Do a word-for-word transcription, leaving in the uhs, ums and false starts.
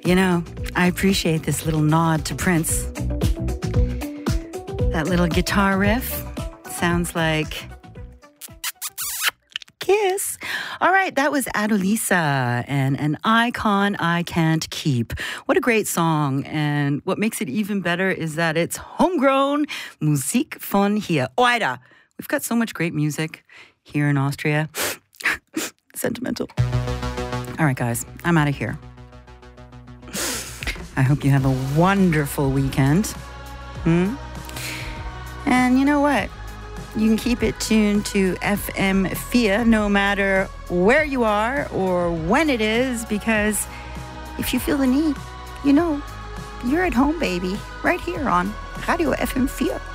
You know, I appreciate this little nod to Prince. That little guitar riff sounds like Kiss. All right, that was Adolisa and An Icon I Can't Keep. What a great song. And what makes it even better is that it's homegrown Musik von hier. Oida. We've got so much great music here in Austria. Sentimental. All right, guys, I'm out of here. I hope you have a wonderful weekend. Hmm? And you know what? You can keep it tuned to F M four no matter where you are or when it is, because if you feel the need, you know, you're at home, baby, right here on Radio F M four.